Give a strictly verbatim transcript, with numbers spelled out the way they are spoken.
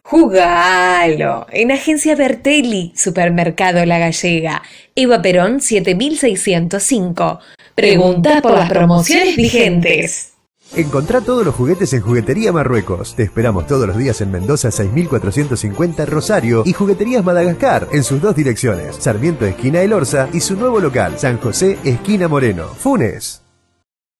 Jugalo en Agencia Bertelli, Supermercado La Gallega, Eva Perón siete mil seiscientos cinco. Pregunta por las promociones vigentes. Encontrá todos los juguetes en Juguetería Marruecos. Te esperamos todos los días en Mendoza seis mil cuatrocientos cincuenta Rosario y Jugueterías Madagascar en sus dos direcciones, Sarmiento esquina El Orza y su nuevo local, San José esquina Moreno, Funes.